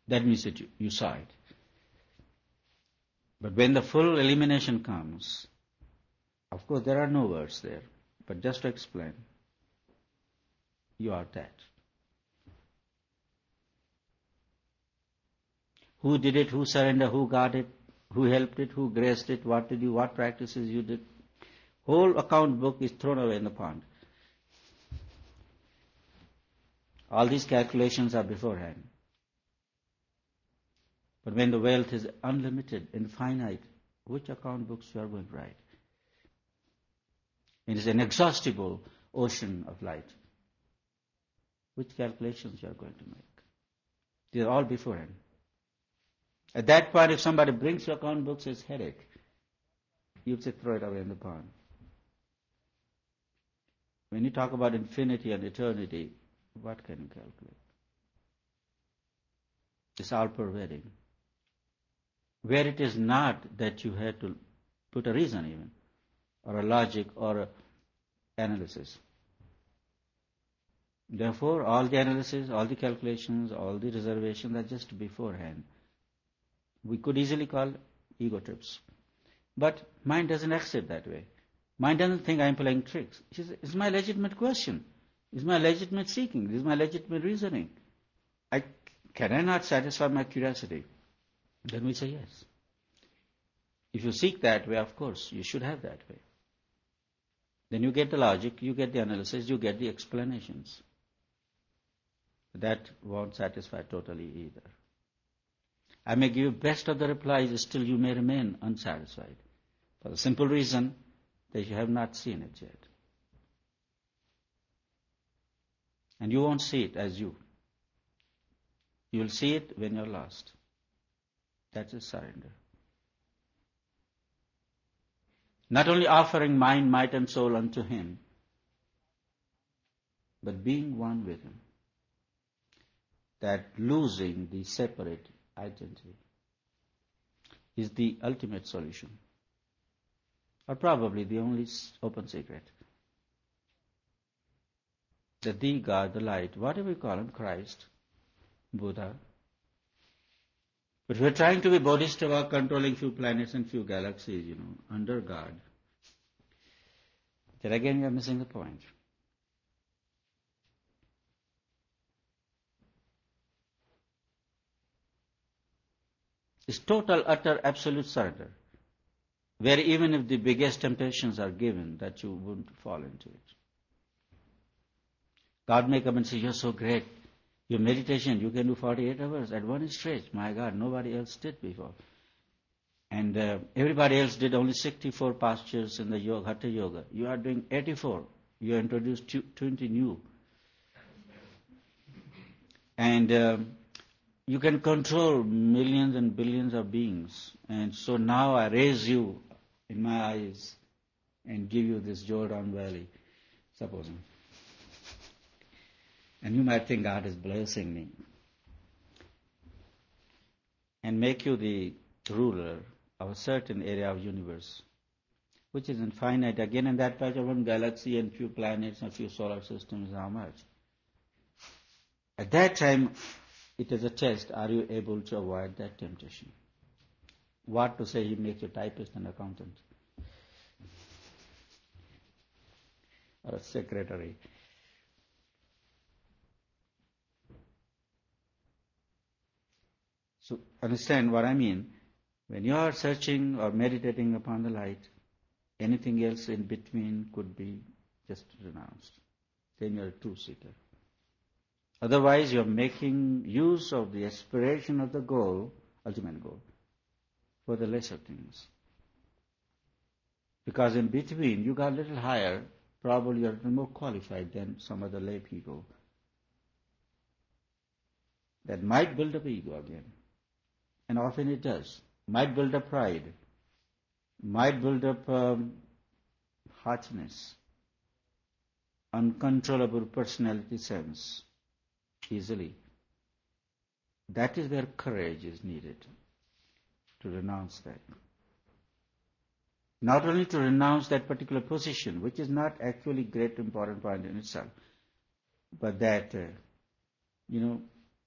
That means that you saw it. But when the full elimination comes, of course there are no words there, but just to explain, you are that. Who did it, who surrendered, who got it, who helped it, who graced it, what did you, what practices you did. Whole account book is thrown away in the pond. All these calculations are beforehand. But when the wealth is unlimited, infinite, which account books you are going to write? It is an inexhaustible ocean of light. Which calculations you are going to make? They are all beforehand. At that point, if somebody brings your account books, it's headache. You'd say, throw it away in the pond. When you talk about infinity and eternity, what can you calculate? It's all pervading. Where it is not that you have to put a reason even, or a logic, or an analysis. Therefore, all the analysis, all the calculations, all the reservations are just beforehand. We could easily call ego trips. But mind doesn't accept that way. Mind doesn't think I'm playing tricks. It's my legitimate question. It's my legitimate seeking. It's my legitimate reasoning. Can I not satisfy my curiosity? Then we say yes. If you seek that way, of course, you should have that way. Then you get the logic, you get the analysis, you get the explanations. That won't satisfy totally either. I may give you best of the replies, still you may remain unsatisfied. For the simple reason that you have not seen it yet. And you won't see it as you. You will see it when you're lost. That is surrender. Not only offering mind, might and soul unto Him, but being one with Him. That losing the separate identity is the ultimate solution. Or probably the only open secret. That the God, the light, whatever you call Him, Christ, Buddha. But we're trying to be Bodhisattva, controlling few planets and few galaxies, under God. Then again we are missing the point. It's total, utter, absolute surrender. Where even if the biggest temptations are given, that you wouldn't fall into it. God may come and say, you're so great. Your meditation, you can do 48 hours at one stretch. My God, nobody else did before. And everybody else did only 64 postures in the yoga, Hatha Yoga. You are doing 84. You introduced 20 new. And you can control millions and billions of beings. And so now I raise you in my eyes and give you this Jordan Valley, supposing. And you might think God is blessing me. And make you the ruler of a certain area of universe, which is infinite. Again, in that patch of one galaxy and few planets and few solar systems, how much? At that time, it is a test. Are you able to avoid that temptation? What to say, He makes you typist and accountant. Or a secretary. So understand what I mean. When you are searching or meditating upon the light, anything else in between could be just renounced. Then you are a true seeker. Otherwise, you are making use of the aspiration of the goal, ultimate goal, for the lesser things. Because in between, you got a little higher, probably you are more qualified than some other lay people. That might build up ego again. And often it does. Might build up pride. Might build up haughtiness. Uncontrollable personality sense. Easily. That is where courage is needed. To renounce that. Not only to renounce that particular position, which is not actually great important point in itself, but that,